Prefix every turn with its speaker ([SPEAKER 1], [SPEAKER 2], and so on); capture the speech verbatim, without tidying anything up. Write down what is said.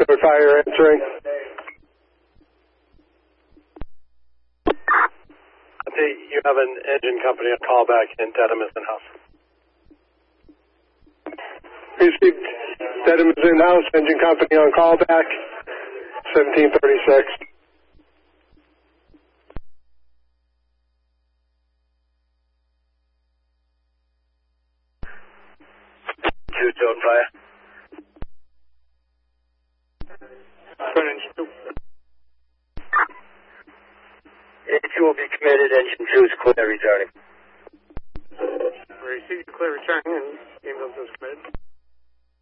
[SPEAKER 1] Code Fire answering. You have an engine company on callback in Dedham in-house. Received Dedham in-house, engine company on callback, seventeen thirty-six.
[SPEAKER 2] Two, Code Fire. two will be committed, engine two is clear returning.
[SPEAKER 1] Received, clear returning, and ambulance is committed.